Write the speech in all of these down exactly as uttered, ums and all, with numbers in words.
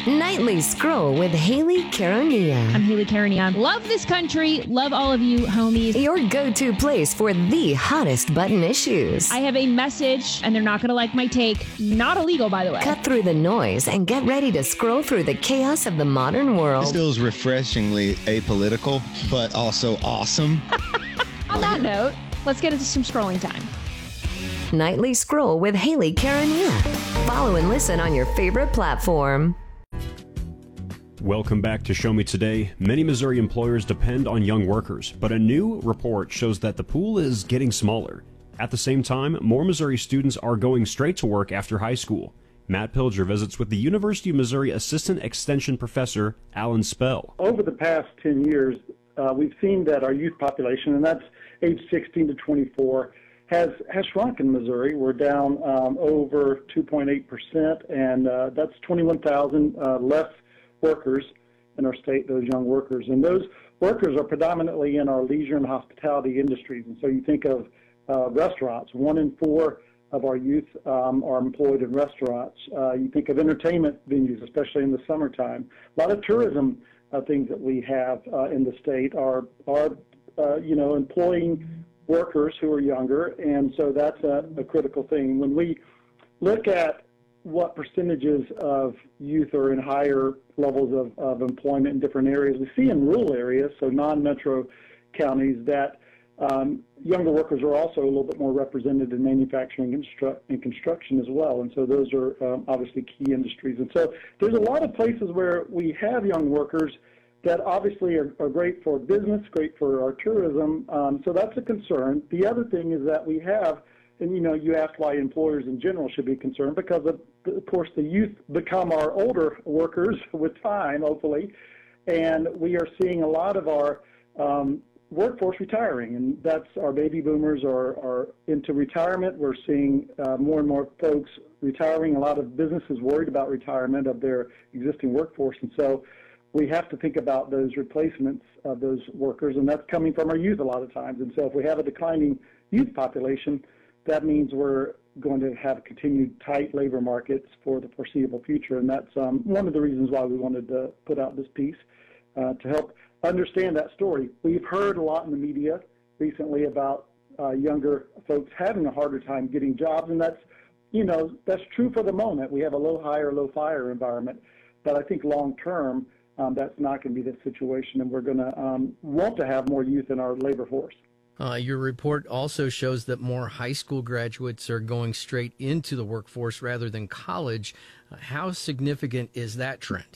Nightly Scroll with Haley Karania. I'm Haley Karania. Love this country. Love all of you, homies. Your go-to place for the hottest button issues. I have a message, and they're not going to like my take. Not illegal, by the way. Cut through the noise and get ready to scroll through the chaos of the modern world. This feels refreshingly apolitical, but also awesome. On that note, let's get into some scrolling time. Nightly Scroll with Haley Karania. Follow and listen on your favorite platform. Welcome back to Show Me Today. Many Missouri employers depend on young workers, but a new report shows that the pool is getting smaller. At the same time, more Missouri students are going straight to work after high school. Matt Pilger visits with the University of Missouri Assistant Extension Professor Alan Spell. Over the past ten years, uh, we've seen that our youth population, and that's age sixteen to twenty-four, has has shrunk in Missouri. We're down um, over two point eight percent, and uh, that's twenty-one thousand uh, less workers in our state, those young workers. And those workers are predominantly in our leisure and hospitality industries. And so you think of uh, restaurants. One in four of our youth um, are employed in restaurants. Uh, you think of entertainment venues, especially in the summertime. A lot of tourism uh, things that we have uh, in the state are, are uh, you know, employing workers who are younger. And so that's a, a critical thing. When we look at what percentages of youth are in higher levels of, of employment in different areas, we see in rural areas, so non-metro counties, that um, younger workers are also a little bit more represented in manufacturing and, constru- and construction as well. And so those are um, obviously key industries. And so there's a lot of places where we have young workers that obviously are, are great for business, great for our tourism. Um, so that's a concern. The other thing is that we have, and, you know, you asked why employers in general should be concerned, because, of, of course, the youth become our older workers with time, hopefully, and we are seeing a lot of our um, workforce retiring, and that's our baby boomers are, are into retirement. We're seeing uh, more and more folks retiring. A lot of businesses worried about retirement of their existing workforce, and so we have to think about those replacements of those workers, and that's coming from our youth a lot of times. And so if we have a declining youth population, that means we're going to have continued tight labor markets for the foreseeable future, and that's um, one of the reasons why we wanted to put out this piece uh, to help understand that story. We've heard a lot in the media recently about uh, younger folks having a harder time getting jobs, and that's, you know, that's true for the moment. We have a low hire, low fire environment, but I think long term um, that's not going to be the situation, and we're going to um, want to have more youth in our labor force. Uh, your report also shows that more high school graduates are going straight into the workforce rather than college. Uh, how significant is that trend?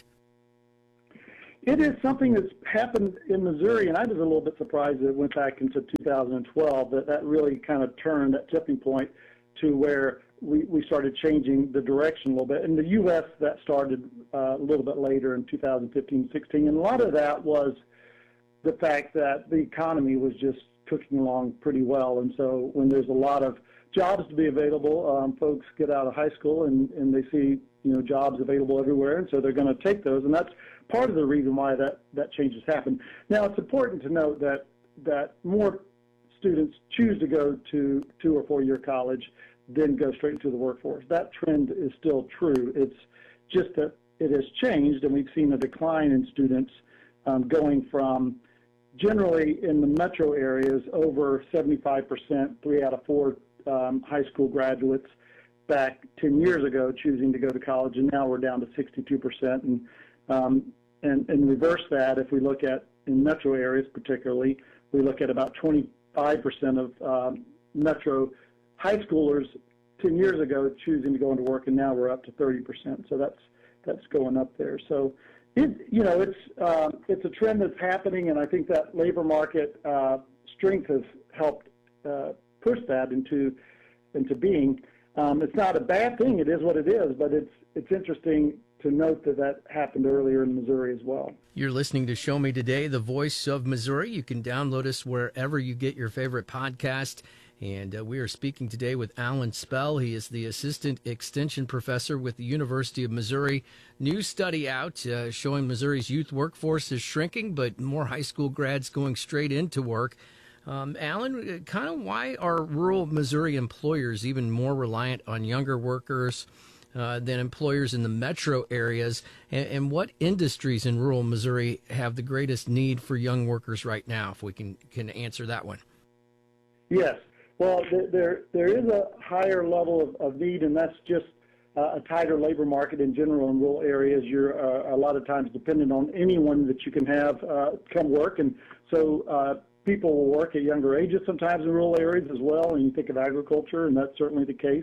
It is something that's happened in Missouri, and I was a little bit surprised that it went back into two thousand twelve, that that really kind of turned that tipping point to where we, we started changing the direction a little bit. In the U S, that started uh, a little bit later in two thousand fifteen, sixteen, and a lot of that was the fact that the economy was just cooking along pretty well. And so when there's a lot of jobs to be available, um, folks get out of high school and, and they see, you know, jobs available everywhere, and so they're going to take those. And that's part of the reason why that, that change has happened. Now, it's important to note that, that more students choose to go to two or four-year college than go straight into the workforce. That trend is still true. It's just that it has changed, and we've seen a decline in students um, going from generally in the metro areas over seventy-five percent, three out of four um, high school graduates back ten years ago choosing to go to college, and now we're down to sixty-two percent. And, um, and, and reverse that, if we look at in metro areas particularly, we look at about twenty-five percent of um, metro high schoolers ten years ago choosing to go into work, and now we're up to thirty percent. So that's that's going up there. So It, you know, it's uh, it's a trend that's happening, and I think that labor market uh, strength has helped uh, push that into into being. Um, it's not a bad thing; it is what it is. But it's it's interesting to note that that happened earlier in Missouri as well. You're listening to Show Me Today, the voice of Missouri. You can download us wherever you get your favorite podcast. And uh, we are speaking today with Alan Spell. He is the Assistant Extension Professor with the University of Missouri. New study out uh, showing Missouri's youth workforce is shrinking, but more high school grads going straight into work. Um, Alan, kind of why are rural Missouri employers even more reliant on younger workers? uh, than employers in the metro areas. And, and what industries in rural Missouri have the greatest need for young workers right now, if we can, can answer that one? Yes. Well, there there is a higher level of, of need, and that's just uh, a tighter labor market in general in rural areas. You're uh, a lot of times dependent on anyone that you can have uh, come work, and so uh, people will work at younger ages sometimes in rural areas as well, and you think of agriculture, and that's certainly the case.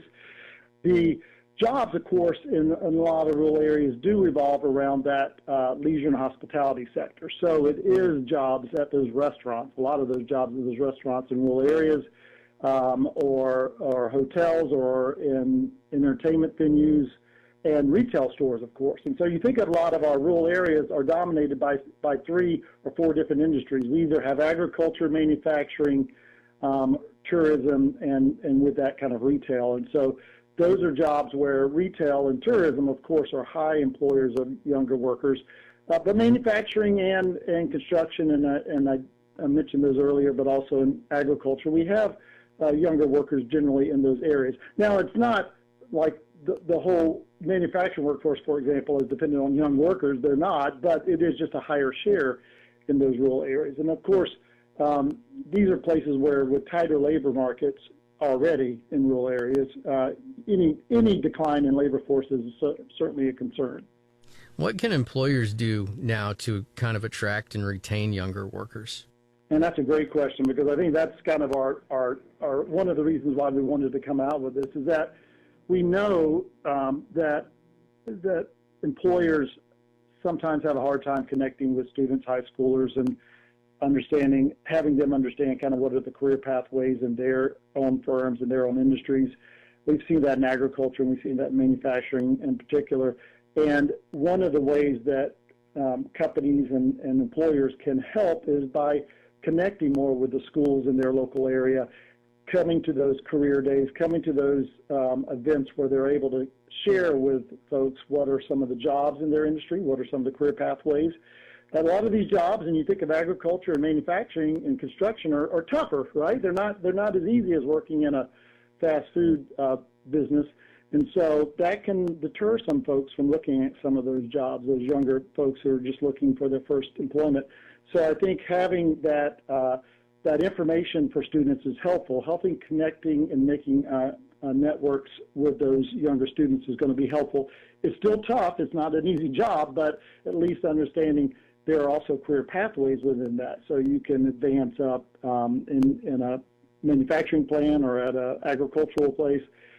The jobs, of course, in, in a lot of rural areas do revolve around that uh, leisure and hospitality sector. So it is jobs at those restaurants, a lot of those jobs at those restaurants in rural areas, um, or, or hotels, or in entertainment venues, and retail stores, of course. And so you think a lot of our rural areas are dominated by, by three or four different industries. We either have agriculture, manufacturing, um, tourism, and, and with that kind of retail. And so those are jobs where retail and tourism, of course, are high employers of younger workers. Uh, but manufacturing and, and construction, and, uh, and I, I mentioned those earlier, but also in agriculture, we have uh, younger workers generally in those areas. Now, it's not like the, the whole manufacturing workforce, for example, is dependent on young workers. They're not, but it is just a higher share in those rural areas. And, of course, um, these are places where, with tighter labor markets already in rural areas, uh, any any decline in labor force is so, certainly a concern. What can employers do now to kind of attract and retain younger workers? And that's a great question, because I think that's kind of our, our, our one of the reasons why we wanted to come out with this, is that we know um, that that employers sometimes have a hard time connecting with students, high schoolers, and understanding, having them understand kind of what are the career pathways in their own firms and their own industries. We've seen that in agriculture, and we've seen that in manufacturing in particular. And one of the ways that um, companies and, and employers can help is by connecting more with the schools in their local area, coming to those career days, coming to those um, events where they're able to share with folks what are some of the jobs in their industry, what are some of the career pathways. A lot of these jobs, and you think of agriculture and manufacturing and construction, are, are tougher, right? They're not they're not as easy as working in a fast food uh, business, and so that can deter some folks from looking at some of those jobs. Those younger folks who are just looking for their first employment. So I think having that uh, that information for students is helpful. Helping connecting and making uh, uh, networks with those younger students is going to be helpful. It's still tough. It's not an easy job, but at least understanding there are also career pathways within that, so you can advance up um, in, in a manufacturing plant or at an agricultural place,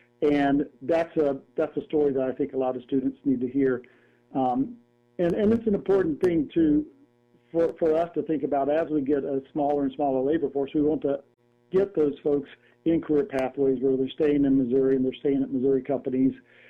and that's a that's a story that I think a lot of students need to hear, um, and and it's an important thing to for for us to think about as we get a smaller and smaller labor force. We want to get those folks in career pathways where they're staying in Missouri and they're staying at Missouri companies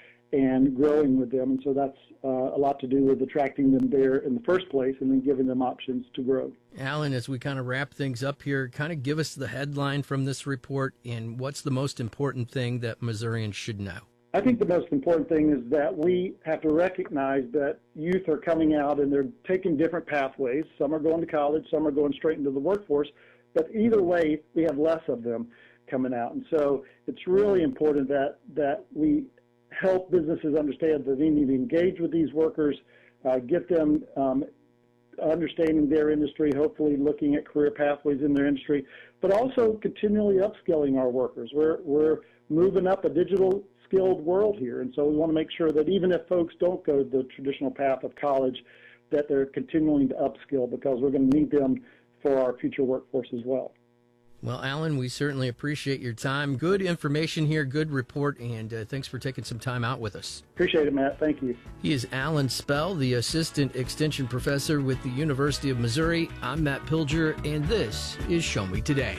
and growing with them. And so that's uh, a lot to do with attracting them there in the first place and then giving them options to grow. Alan, as we kind of wrap things up here, kind of give us the headline from this report and what's the most important thing that Missourians should know? I think the most important thing is that we have to recognize that youth are coming out and they're taking different pathways. Some are going to college, some are going straight into the workforce, but either way, we have less of them coming out. And so it's really important that, that we help businesses understand that they need to engage with these workers, uh, get them um, understanding their industry, hopefully looking at career pathways in their industry, but also continually upskilling our workers. We're, we're moving up a digital skilled world here, and so we want to make sure that even if folks don't go the traditional path of college, that they're continuing to upskill, because we're going to need them for our future workforce as well. Well, Alan, we certainly appreciate your time. Good information here, good report, and uh, thanks for taking some time out with us. Appreciate it, Matt. Thank you. He is Alan Spell, the Assistant Extension Professor with the University of Missouri. I'm Matt Pilger, and this is Show Me Today.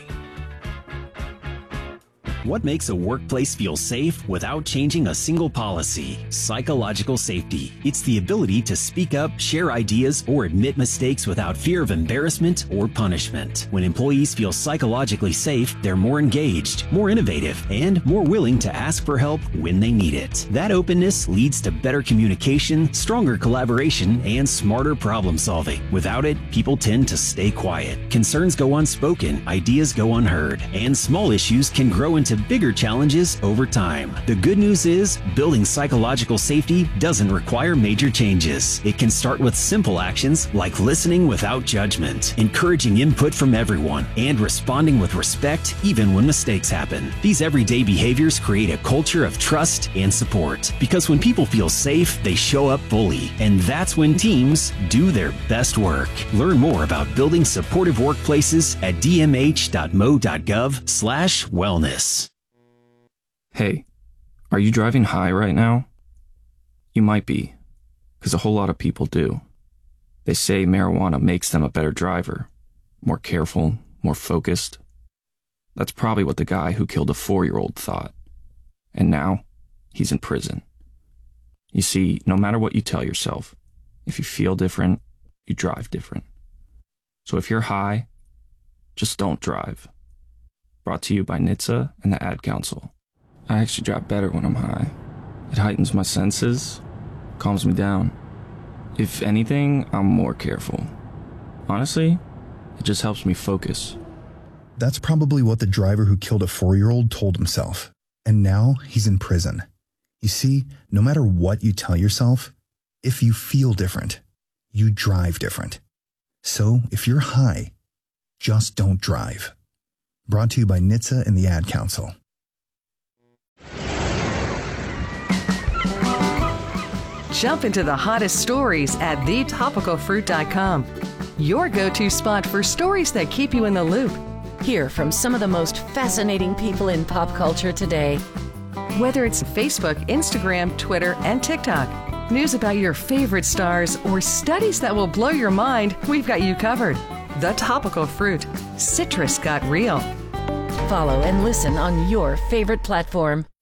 What makes a workplace feel safe without changing a single policy? Psychological safety. It's the ability to speak up, share ideas, or admit mistakes without fear of embarrassment or punishment. When employees feel psychologically safe, they're more engaged, more innovative, and more willing to ask for help when they need it. That openness leads to better communication, stronger collaboration, and smarter problem solving. Without it, people tend to stay quiet. Concerns go unspoken, ideas go unheard, and small issues can grow into to bigger challenges over time. The good news is, building psychological safety doesn't require major changes. It can start with simple actions like listening without judgment, encouraging input from everyone, and responding with respect even when mistakes happen. These everyday behaviors create a culture of trust and support. Because when people feel safe, they show up fully. And that's when teams do their best work. Learn more about building supportive workplaces at d m h dot m o dot gov slash wellness. Hey, are you driving high right now? You might be, because a whole lot of people do. They say marijuana makes them a better driver, more careful, more focused. That's probably what the guy who killed a four-year-old thought. And now, he's in prison. You see, no matter what you tell yourself, if you feel different, you drive different. So if you're high, just don't drive. Brought to you by N H T S A and the Ad Council. I actually drive better when I'm high. It heightens my senses, calms me down. If anything, I'm more careful. Honestly, it just helps me focus. That's probably what the driver who killed a four-year-old told himself. And now he's in prison. You see, no matter what you tell yourself, if you feel different, you drive different. So if you're high, just don't drive. Brought to you by N H T S A and the Ad Council. Jump into the hottest stories at the topical fruit dot com. Your go-to spot for stories that keep you in the loop. Hear from some of the most fascinating people in pop culture today. Whether it's Facebook, Instagram, Twitter, and TikTok, news about your favorite stars, or studies that will blow your mind, we've got you covered. The Topical Fruit. Citrus got real. Follow and listen on your favorite platform.